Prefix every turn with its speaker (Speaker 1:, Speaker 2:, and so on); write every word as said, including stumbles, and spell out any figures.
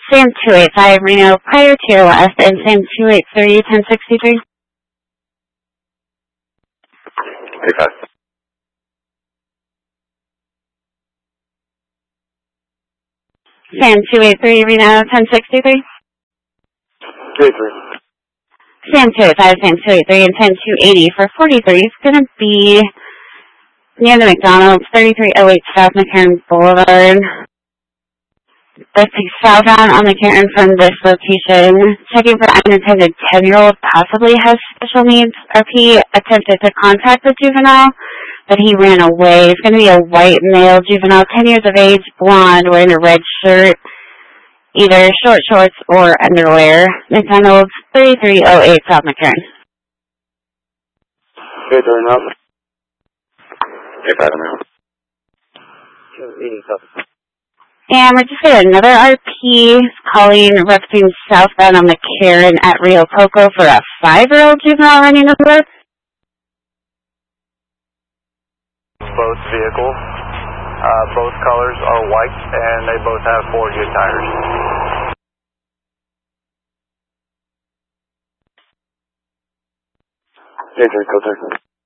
Speaker 1: Sam two eight five Reno, prior to your last, and Sam two eight three, ten sixty-three.
Speaker 2: eight five.
Speaker 1: Sam two eight three Reno, ten sixty-three.
Speaker 2: two eight three.
Speaker 1: Sam two eight five, Sam two eight three, and Sam two eighty for forty-three is going to be near the McDonald's, thirty-three oh eight South McCarran Boulevard. Let's take southbound on McCarran from this location. Checking for unattended ten-year-old, possibly has special needs. R P attempted to contact the juvenile, but he ran away. It's going to be a white male juvenile, ten years of age, blonde, wearing a red shirt, either short shorts or underwear. McDonald's, thirty-three oh eight South McCarran.
Speaker 2: eight three now. eight five now.
Speaker 1: And we're just getting another R P calling, referencing southbound on McCarran at Rio Poco for a five-year-old juvenile running over.
Speaker 3: Both vehicles, uh, both colors are white, and they both have four good tires.
Speaker 2: eight three, go